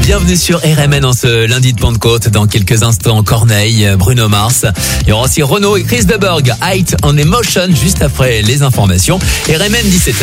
bienvenue sur RMN en ce lundi de Pentecôte. Dans quelques instants, Corneille, Bruno Mars. Il y aura aussi Renaud et Chris de Burgh, Height on Emotion, juste après les informations. RMN 17h.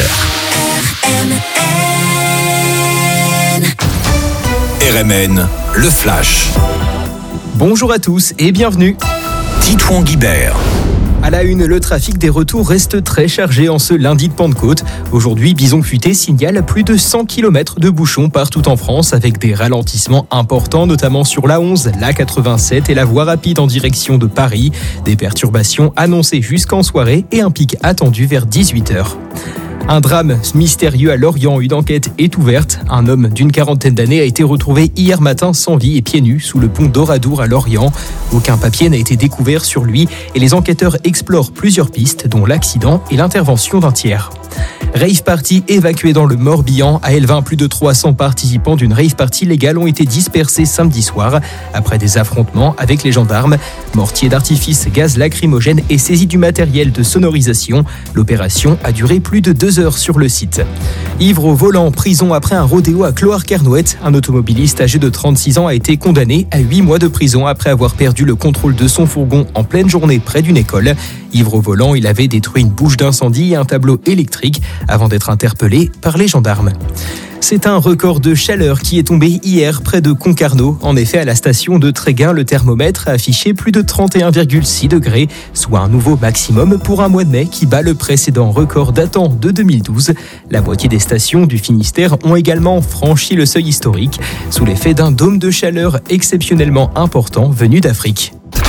RMN, le Flash. Bonjour à tous et bienvenue. Titouan Guibert. À la une, le trafic des retours reste très chargé en ce lundi de Pentecôte. Aujourd'hui, Bison Futé signale plus de 100 km de bouchons partout en France avec des ralentissements importants, notamment sur l'A11, l'A87 et la voie rapide en direction de Paris. Des perturbations annoncées jusqu'en soirée et un pic attendu vers 18h. Un drame mystérieux à Lorient, une enquête est ouverte. Un homme d'une quarantaine d'années a été retrouvé hier matin sans vie et pieds nus sous le pont d'Oradour à Lorient. Aucun papier n'a été découvert sur lui et les enquêteurs explorent plusieurs pistes, dont l'accident et l'intervention d'un tiers. Rave party évacué dans le Morbihan. À Elvin, plus de 300 participants d'une rave party légale ont été dispersés samedi soir après des affrontements avec les gendarmes. Mortier d'artifice, gaz lacrymogène et saisie du matériel de sonorisation. L'opération a duré plus de 2 heures sur le site. Ivre au volant, prison après un rodéo à Cloire-Kernouët. Un automobiliste âgé de 36 ans a été condamné à 8 mois de prison après avoir perdu le contrôle de son fourgon en pleine journée près d'une école. Ivre au volant, il avait détruit une bouche d'incendie et un tableau électrique avant d'être interpellé par les gendarmes. C'est un record de chaleur qui est tombé hier près de Concarneau. En effet, à la station de Tréguin, le thermomètre a affiché plus de 31,6 degrés, soit un nouveau maximum pour un mois de mai qui bat le précédent record datant de 2012. La moitié des stations du Finistère ont également franchi le seuil historique, sous l'effet d'un dôme de chaleur exceptionnellement important venu d'Afrique.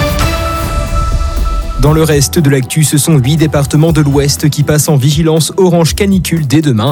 Dans le reste de l'actu, ce sont 8 départements de l'Ouest qui passent en vigilance orange canicule dès demain.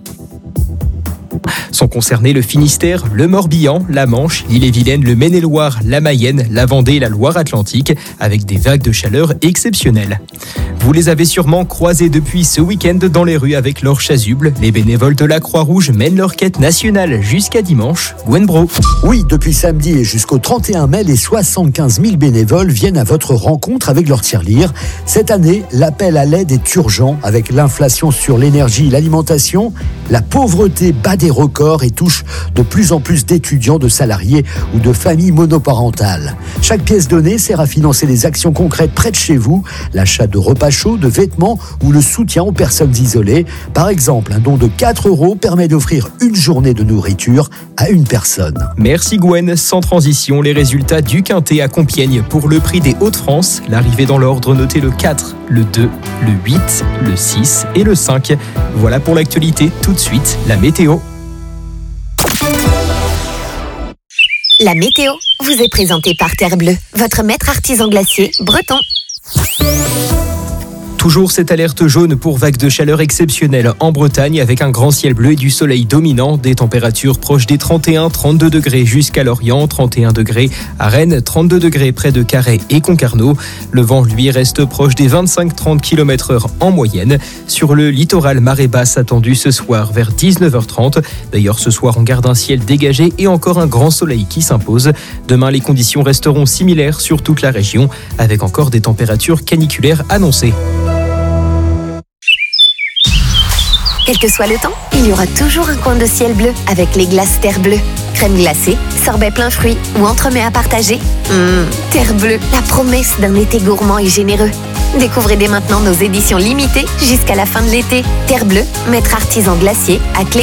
Sont concernés le Finistère, le Morbihan, la Manche, l'Ille-et-Vilaine, le Maine-et-Loire, la Mayenne, la Vendée et la Loire-Atlantique, avec des vagues de chaleur exceptionnelles. Vous les avez sûrement croisés depuis ce week-end dans les rues avec leurs chasubles. Les bénévoles de la Croix-Rouge mènent leur quête nationale jusqu'à dimanche. Gwen Bro. Oui, depuis samedi et jusqu'au 31 mai, les 75 000 bénévoles viennent à votre rencontre avec leur tirelire. Cette année, l'appel à l'aide est urgent avec l'inflation sur l'énergie et l'alimentation. La pauvreté bat des records et touche de plus en plus d'étudiants, de salariés ou de familles monoparentales. Chaque pièce donnée sert à financer des actions concrètes près de chez vous, l'achat de repas chauds, de vêtements ou le soutien aux personnes isolées. Par exemple, un don de 4 € permet d'offrir une journée de nourriture à une personne. Merci Gwen. Sans transition, les résultats du Quintet à Compiègne pour le prix des Hauts-de-France. L'arrivée dans l'ordre, notez le 4, le 2, le 8, le 6 et le 5. Voilà pour l'actualité. Tout de suite, la météo. La météo vous est présentée par Terre Bleue, votre maître artisan glacier breton. Toujours cette alerte jaune pour vagues de chaleur exceptionnelles en Bretagne avec un grand ciel bleu et du soleil dominant. Des températures proches des 31-32 degrés jusqu'à Lorient, 31 degrés à Rennes, 32 degrés près de Carhaix et Concarneau. Le vent, lui, reste proche des 25-30 km/h en moyenne. Sur le littoral, marée basse attendue ce soir vers 19h30. D'ailleurs, ce soir, on garde un ciel dégagé et encore un grand soleil qui s'impose. Demain, les conditions resteront similaires sur toute la région avec encore des températures caniculaires annoncées. Quel que soit le temps, il y aura toujours un coin de ciel bleu avec les glaces Terre Bleue. Crème glacée, sorbet plein fruits ou entremets à partager. Terre Bleue, la promesse d'un été gourmand et généreux. Découvrez dès maintenant nos éditions limitées jusqu'à la fin de l'été. Terre Bleue, maître artisan glacier à Clé.